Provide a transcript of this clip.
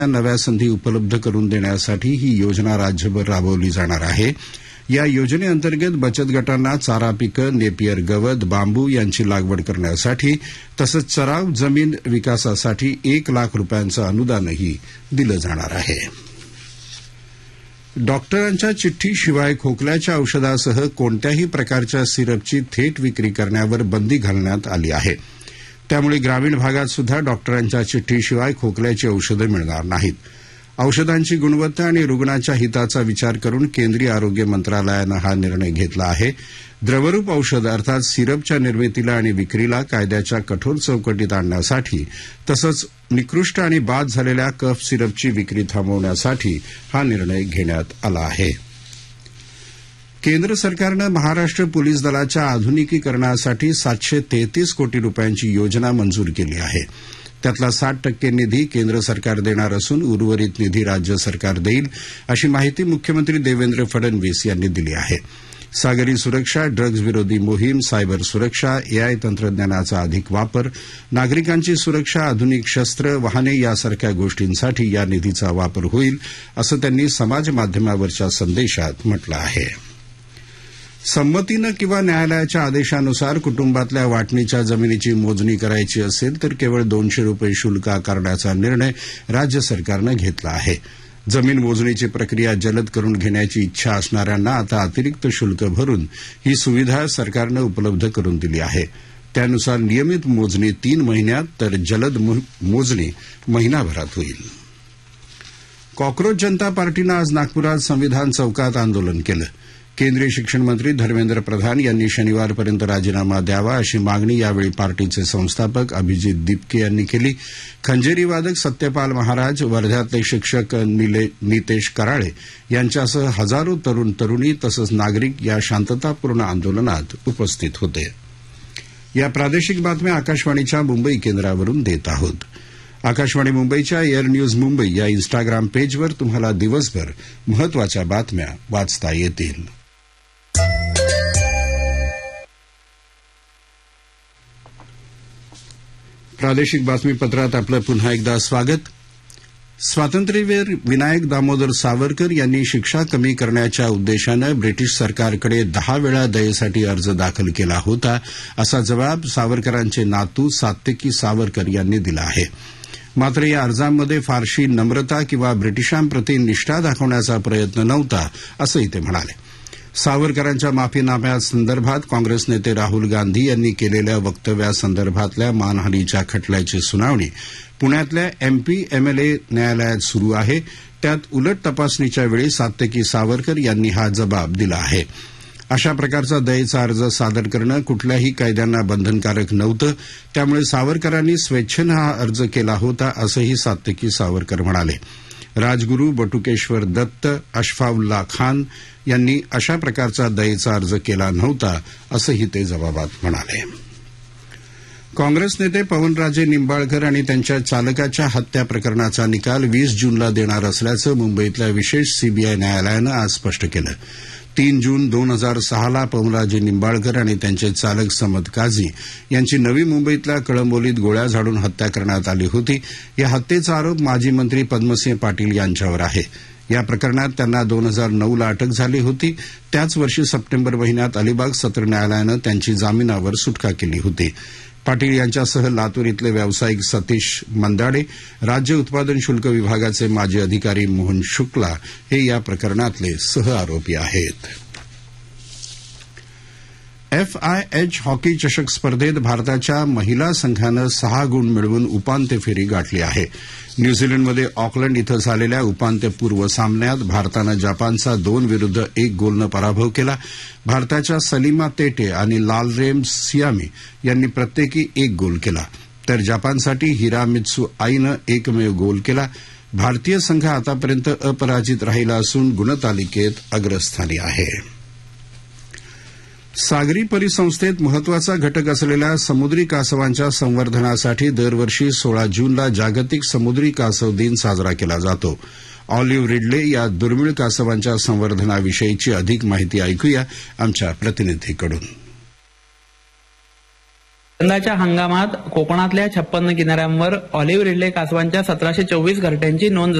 नव्या संधी उपलब्ध करून देण्यासाठी ही योजना राज्यभर राबवली जाणार आहे. या योजनेअंतर्गत बचत गटांना चारा पिकं, नेपियर गवत, बांबू यांची लागवड करण्यासाठी तसंच चराव जमीन विकासासाठी 1 लाख रुपयांचं अनुदानही दिलं जाणार आहे. डॉक्टरांच्या चिठ्ठीशिवाय खोकल्याच्या औषधासह कोणत्याही प्रकारच्या सिरपची थेट विक्री करण्यावर बंदी घालण्यात आली आहे. त्यामुळे ग्रामीण भागात सुद्धा डॉक्टरांच्या चिठ्ठीशिवाय खोकल्याची औषधं मिळणार नाहीत. औषधांची गुणवत्ता आणि रुग्णाच्या हिताचा विचार करून केंद्रीय आरोग्य मंत्रालयानं हा निर्णय घेतला आहे. द्रवरूप औषध अर्थात सिरपच्या निर्मितीला आणि विक्रीला कायद्याच्या कठोर चौकटीत आणण्यासाठी तसंच निकृष्ट आणि बाद झालेल्या कफ सिरपची विक्री थांबवण्यासाठी हा निर्णय घेण्यात आला आहे. केंद्र सरकारनं महाराष्ट्र पोलीस दलाच्या आधुनिकीकरणासाठी 733 कोटी रुपयांची योजना मंजूर केली आहे. त्यातला 60% निधी केंद्र सरकार देणार असून उर्वरित निधी राज्य सरकार देईल, अशी माहिती मुख्यमंत्री देवेंद्र फडणवीस यांनी दिली आहे. सागरी सुरक्षा, ड्रग्ज विरोधी मोहीम, सायबर सुरक्षा, एआय तंत्रज्ञानाचा अधिक वापर, नागरिकांची सुरक्षा, आधुनिक शस्त्र, वाहने यासारख्या गोष्टींसाठी या निधीचा वापर होईल, असं त्यांनी समाज माध्यमावरच्या संदेशात म्हटलं आहे. संमतीनं किंवा न्यायालयाच्या आदेशानुसार कुटुंबातल्या वाटणीच्या जमिनीची मोजणी करायची असेल तर केवळ 200 रुपये शुल्क आकारण्याचा निर्णय राज्य सरकारनं घेतला आहे. जमीन मोजणीची प्रक्रिया जलद करून घेण्याची इच्छा असणाऱ्यांना आता अतिरिक्त शुल्क भरून ही सुविधा सरकारनं उपलब्ध करून दिली आहे. त्यानुसार नियमित मोजणी 3 महिन्यात तर जलद मोजणी महिनाभरात होईल. कॉक्रोच जनता पार्टीनं आज नागपुरात संविधान चौकात आंदोलन केलं. केंद्रीय शिक्षण मंत्री धर्मेंद्र प्रधान यांनी शनिवारपर्यंत राजीनामा द्यावा अशी मागणी यावेळी पार्टीचे संस्थापक अभिजित दिपके यांनी केली. खंजेरी वादक सत्यपाल महाराज, वर्ध्यातले शिक्षक नितेश कराळे यांच्यासह हजारो तरुण तरुणी तसंच नागरिक या शांततापूर्ण आंदोलनात उपस्थित होते. या प्रादेशिक बातम्या आकाशवाणीच्या मुंबई केंद्रावरून देत आहोत. आकाशवाणी मुंबईच्या एअर न्यूज मुंबई या इन्स्टाग्राम पेजवर तुम्हाला दिवसभर महत्वाच्या बातम्या वाचता येतील. प्रादेशिक बातमीपत्रात आपलं पुन्हा एकदा स्वागत. स्वातंत्र्यवीर विनायक दामोदर सावरकर यांनी शिक्षा कमी करण्याच्या उद्देशानं ब्रिटिश सरकारकडे 10 वेळा दयेसाठी अर्ज दाखल केला होता, असा जबाब सावरकरांचे नातू सात्यकी सावरकर यांनी दिला आहे. मात्र या अर्जांमध्ये फारशी नम्रता किंवा ब्रिटिशांप्रती निष्ठा दाखवण्याचा प्रयत्न नव्हता, असंही ते म्हणाले. सावरकरांच्या माफीनाम्यासंदर्भात काँग्रेस नेते राहुल गांधी यांनी केलेल्या वक्तव्यासंदर्भातल्या मानहानीच्या खटल्याची सुनावणी पुण्यातल्या एमपी-एमएलए न्यायालयात सुरू आहे. त्यात उलट तपासणीच्या वेळी सात्यकी सावरकर यांनी हा जबाब दिला आहे. अशा प्रकारचा दयेचा अर्ज सादर करणं कुठल्याही कायद्यांना बंधनकारक नव्हतं, त्यामुळे सावरकरांनी स्वेच्छेनं हा अर्ज केला होता, असंही सात्यकी सावरकर म्हणाले. राजगुरू, बटुकेश्वर दत्त, अशफाउल्ला खान यांनी अशा प्रकारचा दयेचा अर्ज केला नव्हता, असंही ते जबाबात म्हणाले. काँग्रेस नेते पवनराजे निंबाळकर आणि त्यांच्या चालकाच्या हत्या प्रकरणाचा निकाल 20 जूनला देणार असल्याचं मुंबईतल्या विशेष सीबीआय न्यायालयानं आज स्पष्ट केलं. 3 जून 2006ला पवनराजे निंबाळकर आणि त्यांचे चालक समद काझी यांची नवी मुंबईतल्या कळंबोलीत गोळ्या झाडून हत्या करण्यात आली होती. या हत्येचा आरोप माजी मंत्री पद्मसिंह पाटील यांच्यावर आहे. या प्रकरणात त्यांना 2009ला अटक झाली होती. त्याच वर्षी सप्टेंबर महिन्यात अलिबाग सत्र न्यायालयानं त्यांची जामिनावर सुटका केली होती. पाटील यांच्यासह लातूर इथले व्यावसायिक सतीश मंदाडे, राज्य उत्पादन शुल्क विभागाचे माजी अधिकारी मोहन शुक्ला हे या प्रकरणातले सहआरोपी आहेत. FIH हॉकी चषक स्पर्धेत भारताच्या महिला संघानं 6 गुण मिळवून उपांत्य फेरी गाठली आहे. न्यूझीलंडमध्ये ऑकलंड इथं झालेल्या उपांत्यपूर्व सामन्यात भारतानं जपानचा 2-1 गोलनं पराभव केला. भारताच्या सलीमा तेटे आणि लालरेम सियामी यांनी प्रत्येकी 1 गोल केला, तर जपानसाठी हिरामित्सू आईनं एकमेव गोल केला. भारतीय संघ आतापर्यंत अपराजित राहिला असून गुणतालिकेत अग्रस्थानी आहे. सागरी परिसंस्थेत महत्वाचा घटक असलेल्या समुद्री कासवांच्या संवर्धनासाठी दरवर्षी 16 जूनला जागतिक समुद्री कासव दिन साजरा केला जातो. ऑलिव्ह रिडले या दुर्मिळ कासवांच्या संवर्धनाविषयीची अधिक माहिती ऐकूया आमच्या प्रतिनिधीकडून. यंदाच्या हंगामात कोकणातल्या 56 किनाऱ्यांवर ऑलिव्ह रिडले कासवांच्या 1724 घरट्यांची नोंद